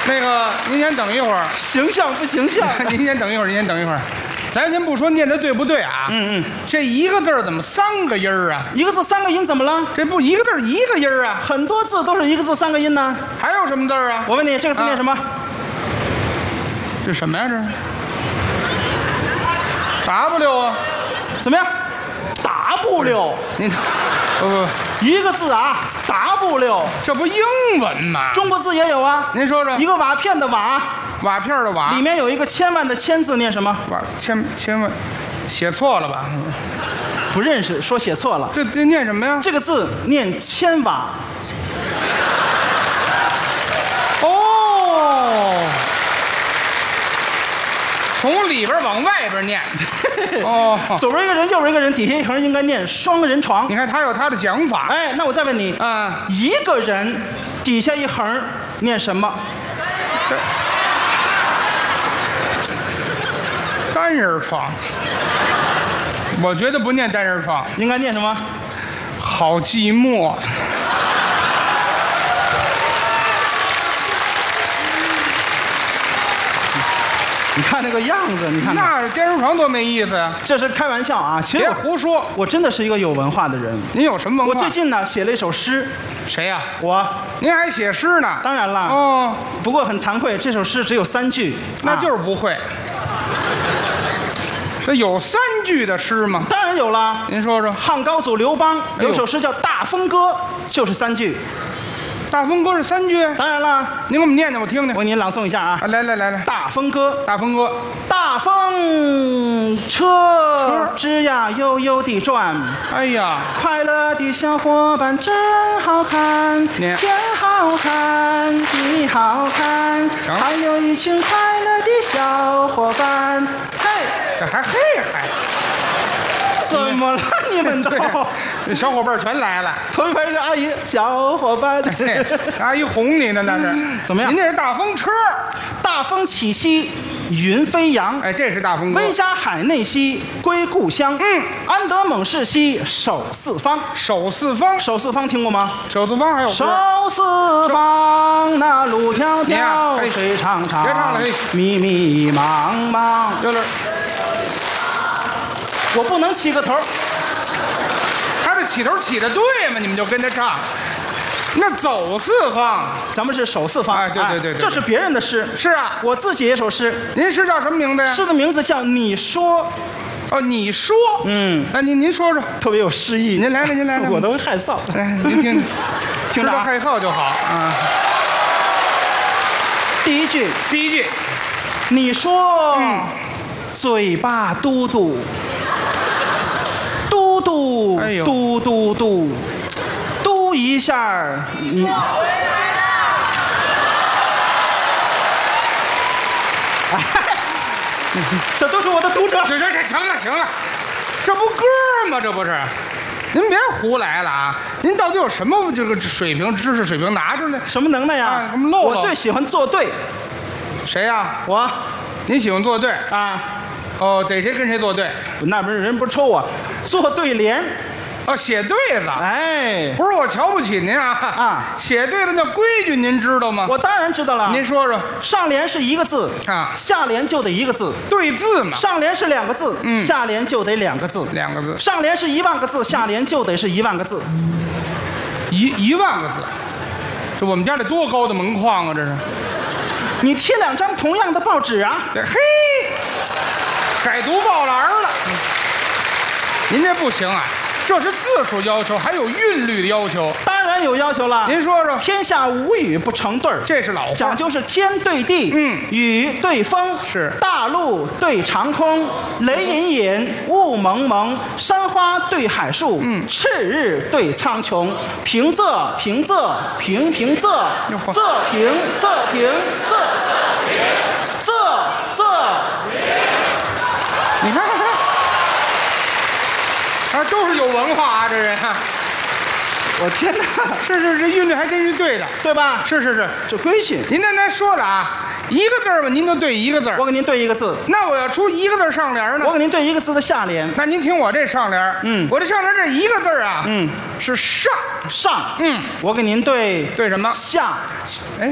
那个，您先等一会儿， 形象不形象？ 您先等一会儿，您先等一会儿。咱先不说念的对不对啊，这一个字儿怎么3个音儿啊？ 一个字3个音怎么了？ 这不一个字儿1个音儿啊？ 很多字都是一个字3个音呢。 还有什么字儿啊？ 我问你，这个字念什么？ 这什么呀？这是 W 啊？ 怎么样 ？W， 您不， 一个字啊 ，W， 这不英文吗？ 中国字也有啊。 您说说， 一个瓦片的瓦， 瓦片的瓦， 里面有一个千万的千字，念什么？ 瓦千万，写错了吧？ 不认识，说写错了。 这念什么呀？ 这个字念千瓦。 哦，从里边往外边念。哦， 左边一个人，右边一个人，底下一横应该念双人床。 你看他有他的讲法。 哎，那我再问你，一个人底下一横念什么？ 单人床。我觉得不念单人床， 应该念什么？ 好寂寞。 你看那个样子，你看那单人床多没意思呀！ 这是开玩笑啊，其实别胡说， 我真的是一个有文化的人。 您有什么文化？ 我最近呢写了一首诗。 谁呀？ 我。 您还写诗呢？ 当然了。 哦。 不过很惭愧，这首诗只有3句。 那就是不会。这有3句的诗吗？ 当然有了。 您说说。 汉高祖刘邦有首诗叫《大风歌》，就是3句。 大风歌是3句？ 当然了。 您给我们念念，我听听。 我给您朗诵一下啊。 来， 大风歌， 大风歌。 大风车吱呀悠悠地转， 哎呀， 快乐的小伙伴真好看，天好看，地好看，还有一群快乐的小伙伴。嘿， 这还嘿还。 怎么了？你们都小伙伴全来了。 头一排是阿姨，小伙伴。 阿姨哄你呢，那是怎么样？ 您这是大风车， 大风起兮云飞扬。 哎，这是大风歌。 威加海内兮归故乡。安得猛士兮守四方。 守四方， 守四方听过吗？ 守四方还有守四方，那路迢迢，水长长， 别唱了， 迷迷茫茫。 有点。 我不能起个头， 他这起头起的对吗？你们就跟着唱。那走四方， 咱们是守四方。 哎，对， 这是别人的诗。 是啊， 我自己也首诗。 您诗叫什么名字呀？ 诗的名字叫《你说》。 哦，你说。那您说说， 特别有诗意。 您来， 我都害臊。 来，您听， 听着害臊就好啊。 第一句，你说，嘴巴嘟嘟。嘟嘟， 哎呦， 嘟嘟嘟，嘟一下你。这都是我的读者。 行了，这不歌吗？这不是？您别胡来了啊！您到底有什么这个水平、知识水平拿出来？ 什么能耐呀？ 什么漏？ 我最喜欢作对。 谁呀？ 我。 您喜欢作对啊？ 哦，逮谁跟谁作对？ 那边人不是抽我，做对联。 哦，写对子。 哎， 不是我瞧不起您啊！写对子那规矩您知道吗？ 我当然知道了。 您说说。 上联是1个字啊， 下联就得1个字。 对字嘛。 上联是2个字，下联就得2个字。 2个字。 上联是1万个字，下联就得是1万个字。 1万个字，这我们家这多高的门框啊！这是。 你贴2张同样的报纸啊？ 嘿，改读报栏了。您这不行啊！这是字数要求，还有韵律的要求。 当然有要求了。 您说说。 天下无语不成对儿， 这是老话。 讲究是天对地，雨对风， 是大陆对长空，雷隐隐，雾蒙蒙，山花对海树，赤日对苍穹，平仄平仄平平仄，仄平仄平仄仄。 你看。都是有文化啊，这人。 我天哪！ 是，这韵律还真是对的， 对吧？ 是， 这规矩。 您刚才说了啊，1个字吧，您就对1个字。 我给您对1个字。 那我要出1个字上联呢？ 我给您对1个字的下联。 那您听我这上联，我这上联这1个字啊，是上。 我给您对什么？ 下。 哎，